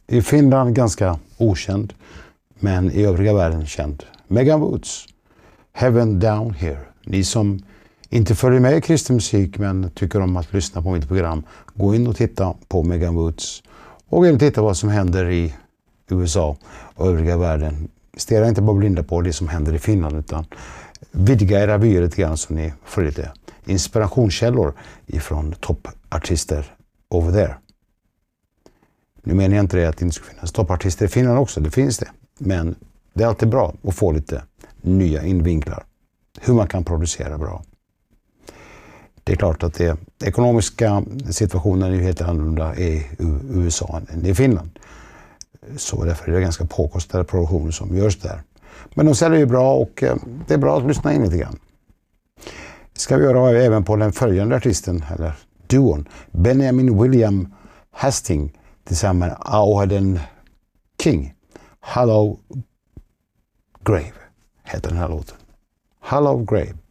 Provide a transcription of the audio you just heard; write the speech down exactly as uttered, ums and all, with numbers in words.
I Finland ganska okänd, men i övriga världen känd. Megan Woods, Heaven Down Here. Ni som inte följer med i kristen musik men tycker om att lyssna på mitt program, gå in och titta på Megan Woods. Och gå in och titta vad som händer i U S A och övriga världen. Stirra inte bara blinda på det som händer i Finland, utan vidga era vyer lite grann så ni får lite inspirationskällor ifrån toppartister over there. Nu menar jag inte det att det inte ska finnas toppartister i Finland också, det finns det. Men det är alltid bra att få lite nya invinklar. Hur man kan producera bra. Det är klart att det ekonomiska situationen är ju helt annorlunda i U S A än i Finland. Så därför är det ganska påkostade produktioner som görs där. Men de säljer ju bra och det är bra att lyssna in lite grann. Det ska vi göra även på den följande artisten, eller duon. Benjamin William Hastings tillsammans med Auden King. Hollow Grave heter den här låten. Hollow Grave.